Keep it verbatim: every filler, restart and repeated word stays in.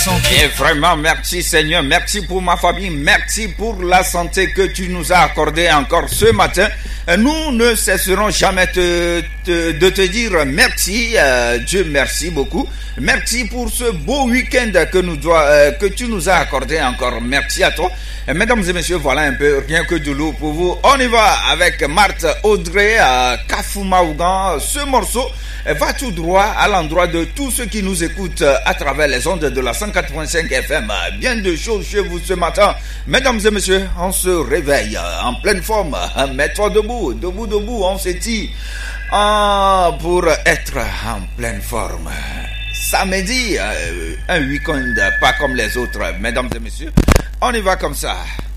santé. Et vraiment, merci Seigneur, merci pour ma famille, merci pour la santé que tu nous as accordée encore ce matin. Nous ne cesserons jamais te, te, de te dire merci, euh, Dieu merci beaucoup. Merci pour ce beau week-end que, nous doit, euh, que tu nous as accordé encore. Merci à toi. Et mesdames et messieurs, voilà un peu rien que du lourd pour vous. On y va avec Marthe Audrey à Kafoumaougan. Ce morceau va tout droit à l'endroit de tous ceux qui nous écoutent à travers les ondes de la cent quatre point cinq F M. Bien de choses chez vous ce matin. Mesdames et messieurs, on se réveille en pleine forme. Mets-toi debout, debout, debout, on s'étire ah, pour être en pleine forme. Samedi, un week-end pas comme les autres. Mesdames et messieurs, on y va comme ça.